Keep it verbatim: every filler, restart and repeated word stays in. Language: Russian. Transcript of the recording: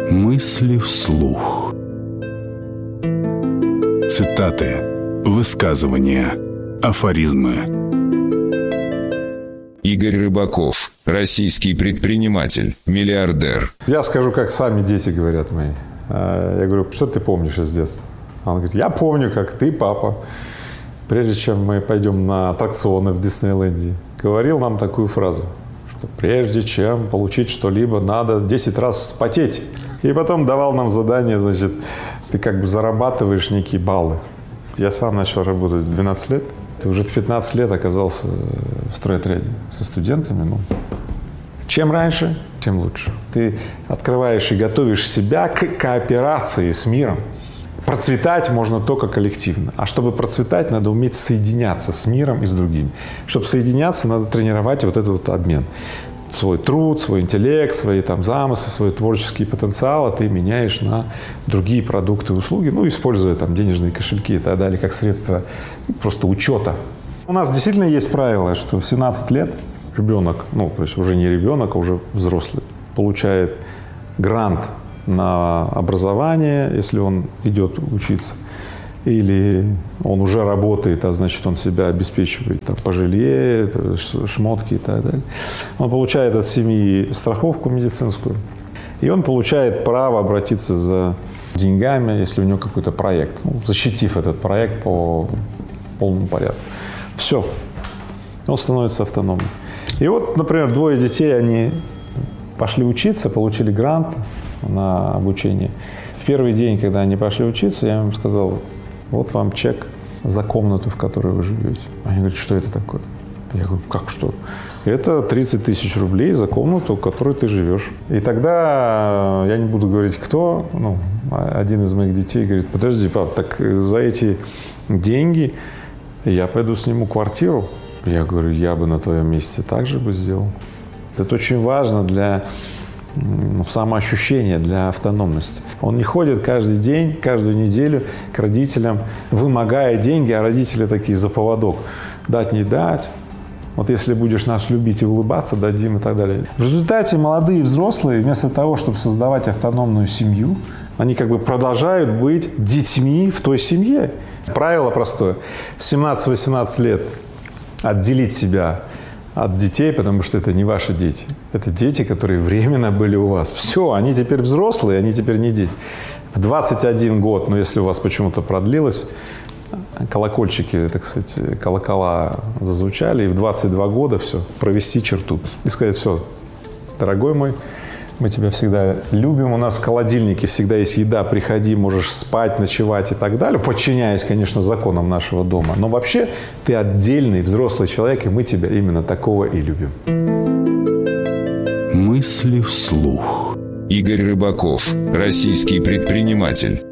Мысли вслух. Цитаты, высказывания, афоризмы. Игорь Рыбаков, российский предприниматель, миллиардер. Я скажу, как сами дети говорят мои. Я говорю, что ты помнишь из детства? Он говорит, я помню, как ты, папа, прежде чем мы пойдем на аттракционы в Диснейленде, говорил нам такую фразу, что прежде чем получить что-либо, надо десять раз вспотеть. И потом давал нам задание, значит, ты как бы зарабатываешь некие баллы. Я сам начал работать в двенадцать лет, и уже в пятнадцать лет оказался в стройотряде со студентами. Ну, чем раньше, тем лучше. Ты открываешь и готовишь себя к кооперации с миром. Процветать можно только коллективно. А чтобы процветать, надо уметь соединяться с миром и с другими. Чтобы соединяться, надо тренировать вот этот вот обмен. Свой труд, свой интеллект, свои там замыслы, свой творческий потенциал ты меняешь на другие продукты и услуги, ну, используя там денежные кошельки и так далее, как средство просто учета. У нас действительно есть правило, что в семнадцать лет ребенок, ну, то есть уже не ребенок, а уже взрослый, получает грант на образование, если он идет учиться, или он уже работает, а значит, он себя обеспечивает там, по жилье, шмотки и так далее. Он получает от семьи страховку медицинскую, и он получает право обратиться за деньгами, если у него какой-то проект, ну, защитив этот проект по полному порядку. Все. Он становится автономным. И вот, например, двое детей, они пошли учиться, получили грант на обучение. В первый день, когда они пошли учиться, я им сказал, вот вам чек за комнату, в которой вы живете. Они говорят, что это такое? Я говорю, как что? Это тридцать тысяч рублей за комнату, в которой ты живешь. И тогда, я не буду говорить, кто, ну, один из моих детей говорит, подожди, пап, так за эти деньги я пойду сниму квартиру. Я говорю, я бы на твоем месте так же бы сделал. Это очень важно для ну, самоощущения, для автономности. Он не ходит каждый день, каждую неделю к родителям, вымогая деньги, а родители такие за поводок. Дать, не дать. Вот если будешь нас любить и улыбаться, дадим и так далее. В результате молодые взрослые, вместо того, чтобы создавать автономную семью, они как бы продолжают быть детьми в той семье. Правило простое. В семнадцать-восемнадцать лет отделить себя от детей, потому что это не ваши дети. Это дети, которые временно были у вас. Все, они теперь взрослые, они теперь не дети. В двадцать один год, но если у вас почему-то продлилось, колокольчики, так сказать, колокола зазвучали, и в двадцать два года все, провести черту. И сказать, все, дорогой мой, мы тебя всегда любим, у нас в холодильнике всегда есть еда, приходи, можешь спать, ночевать и так далее, подчиняясь, конечно, законам нашего дома. Но вообще ты отдельный взрослый человек, и мы тебя именно такого и любим. Мысли вслух. Игорь Рыбаков, российский предприниматель,